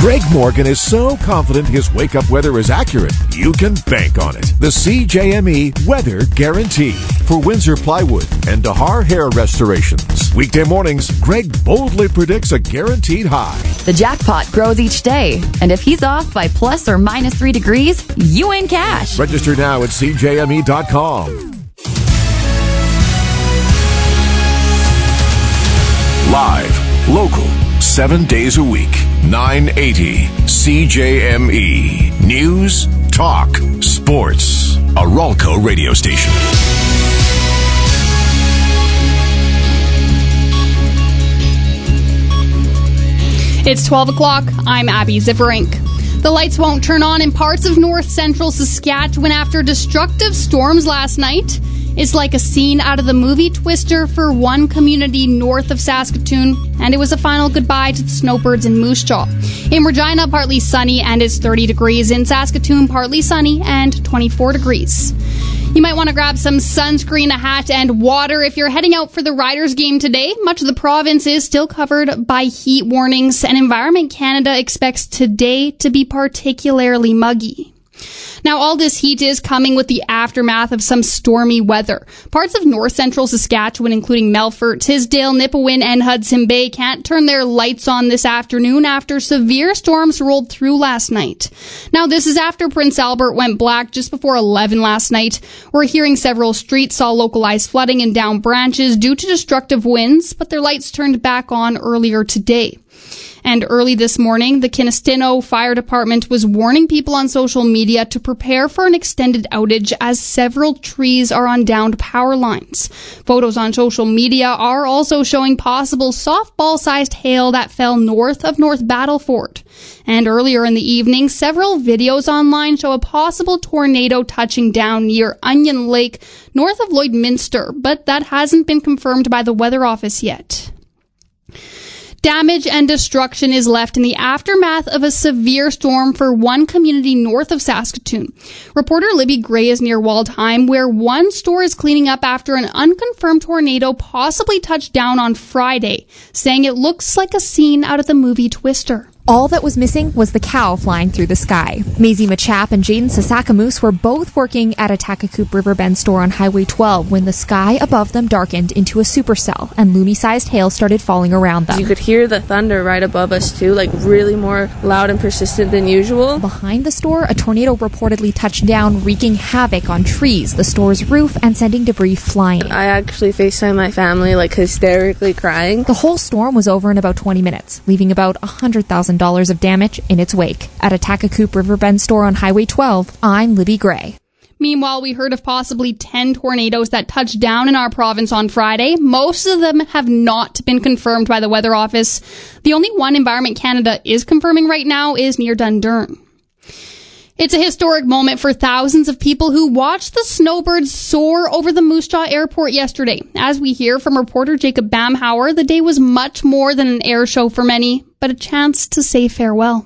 Greg Morgan is so confident his wake-up weather is accurate, you can bank on it. The CJME Weather Guarantee for Windsor Plywood and Dahar Hair Restorations. Weekday mornings, Greg boldly predicts a guaranteed high. The jackpot grows each day, and if he's off by plus or minus 3 degrees, you win cash. Register now at CJME.com. Live, local, 7 days a week, 980 CJME. News, talk, sports. A Ralco radio station. It's 12 o'clock. I'm Abby Ziverink. The lights won't turn on in parts of north-central Saskatchewan after destructive storms last night. It's like a scene out of the movie Twister for one community north of Saskatoon, and it was a final goodbye to the snowbirds in Moose Jaw. In Regina, partly sunny, and it's 30 degrees. In Saskatoon, partly sunny and 24 degrees. You might want to grab some sunscreen, a hat, and water if you're heading out for the Riders game today. Much of the province is still covered by heat warnings, and Environment Canada expects today to be particularly muggy. Now, all this heat is coming with the aftermath of some stormy weather. Parts of north-central Saskatchewan, including Melfort, Tisdale, Nipawin, and Hudson Bay, can't turn their lights on this afternoon after severe storms rolled through last night. Now, this is after Prince Albert went black just before 11 last night. We're hearing several streets saw localized flooding and downed branches due to destructive winds, but their lights turned back on earlier today. And early this morning, the Kinistino Fire Department was warning people on social media to prepare for an extended outage as several trees are on downed power lines. Photos on social media are also showing possible softball-sized hail that fell north of North Battleford. And earlier in the evening, several videos online show a possible tornado touching down near Onion Lake, north of Lloydminster, but that hasn't been confirmed by the Weather Office yet. Damage and destruction is left in the aftermath of a severe storm for one community north of Saskatoon. Reporter Libby Gray is near Waldheim, where one store is cleaning up after an unconfirmed tornado possibly touched down on Friday, saying it looks like a scene out of the movie Twister. All that was missing was the cow flying through the sky. Maisie Machap and Jaden Sasakamoose were both working at a Takakoop Riverbend store on Highway 12 when the sky above them darkened into a supercell and Lumi-sized hail started falling around them. You could hear the thunder right above us too, like really more loud and persistent than usual. Behind the store, a tornado reportedly touched down, wreaking havoc on trees, the store's roof, and sending debris flying. I actually FaceTimed my family, like hysterically crying. The whole storm was over in about 20 minutes, leaving about $100,000 of damage in its wake. At a Takakoop Riverbend store on Highway 12, I'm Libby Gray. Meanwhile, we heard of possibly 10 tornadoes that touched down in our province on Friday. Most of them have not been confirmed by the Weather Office. The only one Environment Canada is confirming right now is near Dundurn. It's a historic moment for thousands of people who watched the snowbirds soar over the Moose Jaw Airport yesterday. As we hear from reporter Jacob Bamhauer, the day was much more than an air show for many, but a chance to say farewell.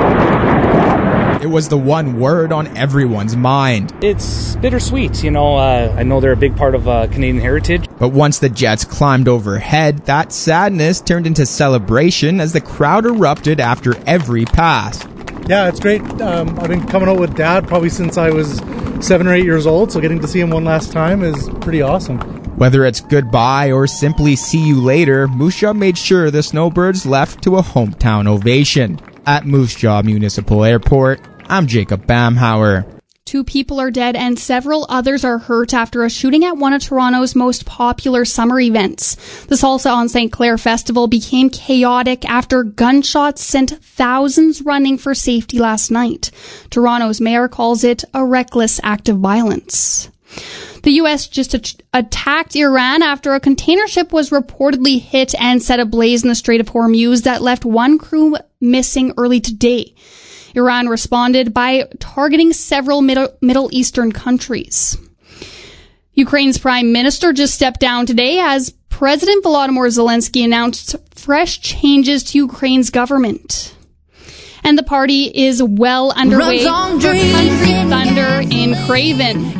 It was the one word on everyone's mind. It's bittersweet, I know they're a big part of Canadian heritage. But once the jets climbed overhead, that sadness turned into celebration as the crowd erupted after every pass. Yeah, it's great. I've been coming out with Dad probably since I was 7 or 8 years old, so getting to see him one last time is pretty awesome. Whether it's goodbye or simply see you later, Moose Jaw made sure the snowbirds left to a hometown ovation. At Moose Jaw Municipal Airport, I'm Jacob Bamhauer. 2 people are dead and several others are hurt after a shooting at one of Toronto's most popular summer events. The Salsa on St. Clair Festival became chaotic after gunshots sent thousands running for safety last night. Toronto's mayor calls it a reckless act of violence. The U.S. just attacked Iran after a container ship was reportedly hit and set ablaze in the Strait of Hormuz that left one crew missing early today. Iran responded by targeting several Middle Eastern countries. Ukraine's prime minister just stepped down today as President Volodymyr Zelensky announced fresh changes to Ukraine's government. And the party is well underway for Country Thunder in Craven.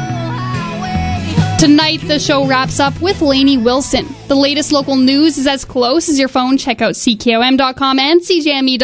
Tonight, the show wraps up with Lainey Wilson. The latest local news is as close as your phone. Check out CKOM.com and CJME.com.